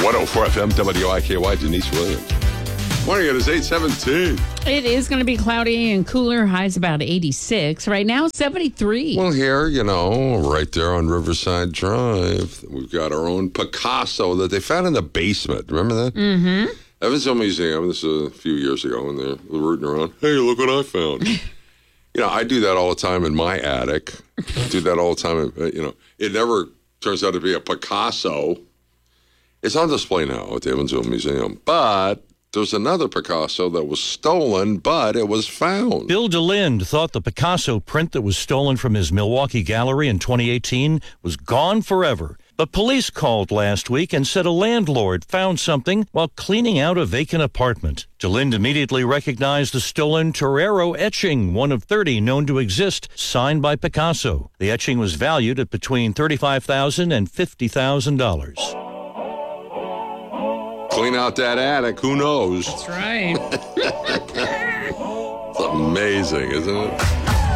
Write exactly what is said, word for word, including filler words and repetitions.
one oh four F M W I K Y, Denise Williams. Morning, it is eight seventeen. It is going to be cloudy and cooler. Highs about eighty-six. Right now, seventy-three. Well, here, you know, right there on Riverside Drive, we've got our own Picasso that they found in the basement. Remember that? Mm-hmm. Evansville Museum, this was a few years ago, when they're rooting around. Hey, look what I found. You know, I do that all the time in my attic. I do that all the time. You know, it never turns out to be a Picasso. It's on display now at the Evansville Museum. But there's another Picasso that was stolen, but it was found. Bill DeLinde thought the Picasso print that was stolen from his Milwaukee gallery in twenty eighteen was gone forever. But police called last week and said a landlord found something while cleaning out a vacant apartment. DeLinde immediately recognized the stolen Torero etching, one of thirty known to exist, signed by Picasso. The etching was valued at between thirty-five thousand dollars and fifty thousand dollars. Clean out that attic, who knows? That's right. It's amazing, isn't it?